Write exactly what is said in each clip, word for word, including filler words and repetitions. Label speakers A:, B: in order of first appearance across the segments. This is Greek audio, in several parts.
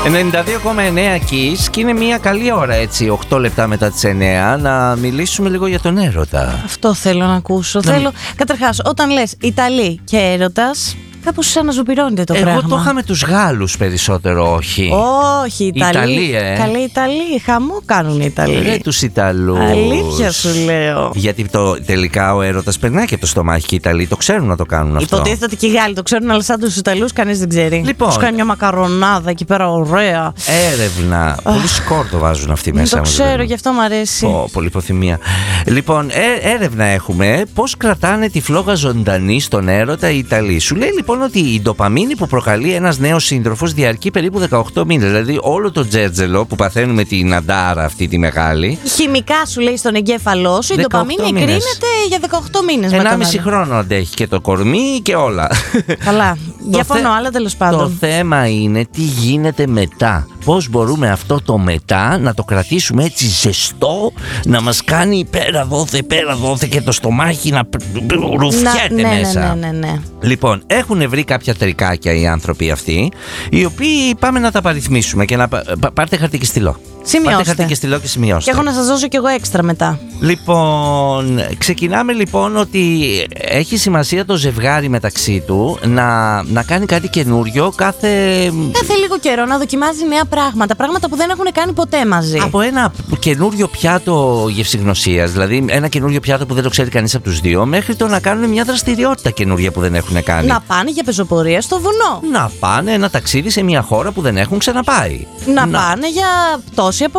A: ενενήντα δύο κόμμα εννέα Kiss και είναι μια καλή ώρα έτσι, οκτώ λεπτά μετά τις εννέα, να μιλήσουμε λίγο για τον έρωτα.
B: Αυτό θέλω να ακούσω. Να... Θέλω, καταρχάς, όταν λες Ιταλή και έρωτας, κάπως αναζωπηρώνεται το
A: Εγώ
B: πράγμα.
A: Εγώ το είχα με τους Γάλλους περισσότερο, όχι.
B: Όχι, Ιταλοί.
A: Ιταλοί, ε.
B: Καλή Ιταλοί. Χαμό κάνουν οι Ιταλοί.
A: Ρε τους Ιταλούς.
B: Αλήθεια σου λέω.
A: Γιατί το, τελικά ο έρωτας περνάει και από το στομάχι και οι Ιταλοί το ξέρουν να το κάνουν αυτό.
B: Υποτίθεται ότι και οι Γάλλοι το ξέρουν, αλλά σαν τους Ιταλούς κανείς δεν ξέρει.
A: Λοιπόν.
B: Τους κάνει μια μακαρονάδα εκεί πέρα, ωραία.
A: Έρευνα. Πολύ σκόρ το βάζουν αυτοί μέσα.
B: Το ξέρω, δηλαδή. Γι' αυτό μου αρέσει.
A: Oh, πολύ υποθυμία. Λοιπόν, ε, έρευνα έχουμε πώς κρατάνε τη φλόγα ζωντανή στον έρωτα οι Ιταλοί. Σου λέει λοιπόν ότι η ντοπαμίνη που προκαλεί ένας νέος σύντροφος διαρκεί περίπου δεκαοκτώ μήνες. Δηλαδή όλο το τζέρτζελο που παθαίνουμε την αντάρα αυτή τη μεγάλη.
B: Χημικά σου λέει στον εγκέφαλό σου η ντοπαμίνη εκρίνεται για δεκαοκτώ μήνες.
A: ενάμιση χρόνο αντέχει και το κορμί και όλα.
B: Καλά. Διαφωνώ, αλλά τέλος πάντων.
A: Το θέμα είναι τι γίνεται μετά. Πώς μπορούμε αυτό το μετά να το κρατήσουμε έτσι ζεστό, να μας κάνει πέρα δόθε, πέρα δόθε και το στομάχι να ρουφιέται
B: ναι,
A: μέσα.
B: Ναι, ναι, ναι, ναι.
A: Λοιπόν, έχουν βρει κάποια τρικάκια οι άνθρωποι αυτοί, οι οποίοι πάμε να τα παριθμίσουμε και να πάρτε χαρτί και στυλό.
B: Σημειώστε.
A: Πάρτε χαρτί και στυλό και σημειώστε.
B: Και έχω να σας δώσω κι εγώ έξτρα μετά.
A: Λοιπόν, ξεκινάμε λοιπόν ότι έχει σημασία το ζευγάρι μεταξύ του να, να κάνει κάτι καινούριο κάθε...
B: Κάθε λίγο καιρό να δοκιμάζει νέα πράγματα, πράγματα που δεν έχουν κάνει ποτέ μαζί.
A: Από ένα καινούριο πιάτο γευσηγνωσίας, δηλαδή ένα καινούριο πιάτο που δεν το ξέρει κανείς από τους δύο, μέχρι το να κάνουν μια δραστηριότητα καινούρια που δεν έχουν κάνει.
B: Να πάνε για πεζοπορία στο βουνό.
A: Να πάνε ένα ταξίδι σε μια χώρα που δεν έχουν ξαναπάει.
B: Να, να... πάνε για πτώση από...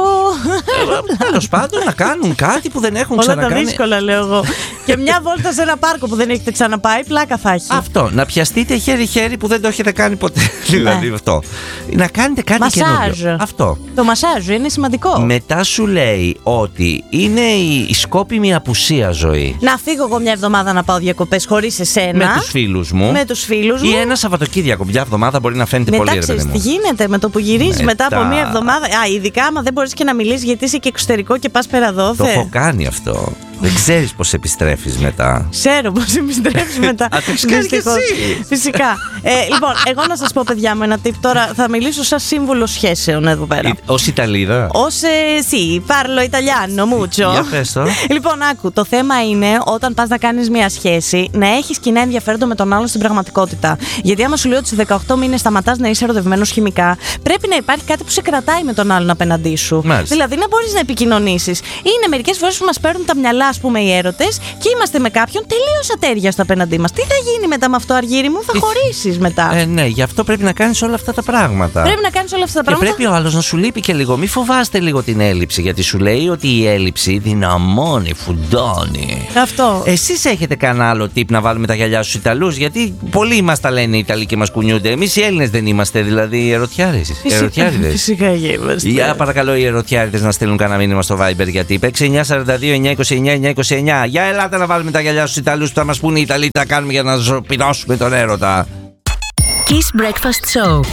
A: Τέλος πάντων, να κάνουν κάτι που δεν έχουν
B: όλα
A: ξανακάνει.
B: Όλα τα δύσκολα λέω εγώ. Και μια βόλτα σε ένα πάρκο που δεν έχετε ξαναπάει, πλάκα θα έχει.
A: Αυτό, να πιαστείτε χέρι-χέρι που δεν το έχετε κάνει ποτέ. Δηλαδή αυτό. Να κάνετε κάτι
B: μασάζ.
A: Καινούριο. Αυτό.
B: Το μασάζ είναι σημαντικό.
A: Μετά σου λέει ότι είναι η, η σκόπιμη απουσία ζωή.
B: Να φύγω εγώ μια εβδομάδα να πάω διακοπές χωρίς εσένα.
A: Με τους φίλους μου.
B: Με τους φίλους μου.
A: Ή ένα Σαββατοκύριακο. Μια εβδομάδα μπορεί να φαίνεται
B: μετά,
A: πολύ ρε παιδί μου.
B: Τι γίνεται με το που γυρίζεις μετά... μετά από μια εβδομάδα. Α, ειδικά άμα δεν μπορείς και να μιλήσεις γιατί είσαι και εξωτερικό και πας πέρα δόθε.
A: Το έχω κάνει αυτό. Δεν ξέρεις πώς επιστρέφεις μετά.
B: Ξέρω πώς επιστρέφεις μετά.
A: Α, το έχεις κάνει και εσύ.
B: Φυσικά. ε, λοιπόν, εγώ να σας πω, παιδιά μου, ένα tip τώρα. Θα μιλήσω σαν σύμβουλο σχέσεων εδώ πέρα.
A: Ως Ιταλίδα.
B: Ως εσύ, πάρλο Ιταλιάνο, μούτσο.
A: Για πες το.
B: Λοιπόν, άκου. Το θέμα είναι όταν πας να κάνεις μια σχέση να έχεις κοινά ενδιαφέροντα με τον άλλον στην πραγματικότητα. Γιατί άμα σου λέω ότι σε δεκαοκτώ μήνες σταματάς να είσαι ερωτευμένος χημικά, πρέπει να υπάρχει κάτι που σε κρατάει με τον άλλον απέναντί σου.
A: Μάλιστα.
B: Δηλαδή να μπορείς να επικοινωνήσεις. Είναι μερικές φορές που μας παίρνουν τα μυαλά, ας πούμε, οι έρωτες και είμαστε με κάποιον τελείως ατέριαστο απέναντί μας. Τι θα γίνει μετά με αυτό, Αργύρι μου, θα Τι... χωρίσεις μετά.
A: Ε, ναι, γι' αυτό πρέπει να κάνεις όλα αυτά τα πράγματα.
B: Πρέπει να κάνεις όλα αυτά τα
A: και
B: πράγματα.
A: Και πρέπει ο άλλος να σου λείπει και λίγο. Μην φοβάστε λίγο την έλλειψη, γιατί σου λέει ότι η έλλειψη δυναμώνει, φουντώνει.
B: Αυτό.
A: Εσείς έχετε κανένα άλλο tip να βάλουμε τα γυαλιά στους Ιταλούς? Γιατί πολλοί μας τα λένε οι Ιταλοί και μας κουνιούνται. Εμείς οι Έλληνες δεν είμαστε, δηλαδή οι ερωτιάριδες.
B: Φυσικά είμαστε.
A: Για παρακαλώ οι ερωτιάριδες να στείλουν κανένα μήνυμα στο Viber, γιατί παίξει εννιά σαράντα δύο εννιά είκοσι εννιά εννιά είκοσι εννιά. Για ελάτε να βάλουμε τα γυαλιά στους Ιταλούς που θα μας πούνε οι Ιταλοί τι θα κάνουμε για να ζωπηρώσουμε τον έρωτα.
C: Kiss Breakfast Show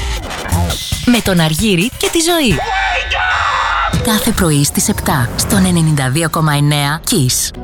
C: με τον Αργύρι και τη Ζωή. Κάθε πρωί στις επτά στον ενενήντα δύο κόμμα εννέα Kiss.